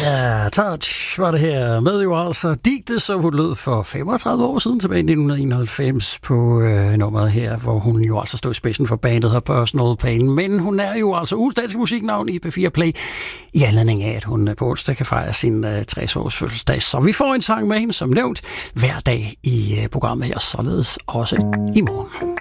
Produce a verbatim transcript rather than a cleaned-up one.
Ja, Touch var det her med jo altså digte, som hun lød for femogtredive år siden, tilbage i nitten enoghalvfems på øh, nummeret her, hvor hun jo altså stod i spidsen for bandet her Personal Pain. Men hun er jo altså ugens danske musiknavn i P fire Play, i anledning af, at hun på onsdag kan fejre sin øh, tres års fødselsdag. Så vi får en sang med hende, som nævnt, hver dag i øh, programmet her, således også i morgen.